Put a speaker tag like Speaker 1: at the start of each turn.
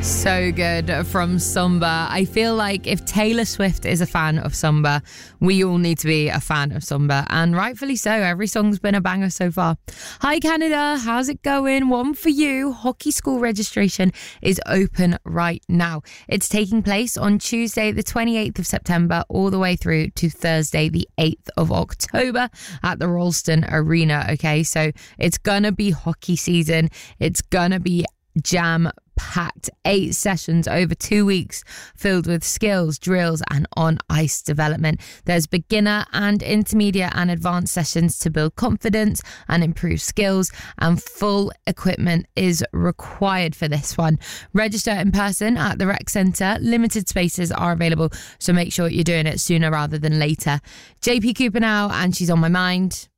Speaker 1: So good from Sumba. I feel like if Taylor Swift is a fan of Sumba, we all need to be a fan of Sumba, and rightfully so. Every song's been a banger so far. Hi Canada, how's it going? One for you. Hockey school registration is open right now. It's taking place on Tuesday the 28th of September all the way through to Thursday the 8th of October at the Ralston Arena. Okay, so it's gonna be hockey season. It's gonna be jam-packed. 8 sessions over 2 weeks filled with skills, drills and on-ice development. There's beginner and intermediate and advanced sessions to build confidence and improve skills, and full equipment is required for this one. Register in person at the rec centre. Limited spaces are available, so make sure you're doing it sooner rather than later. JP Cooper now, and she's on my mind.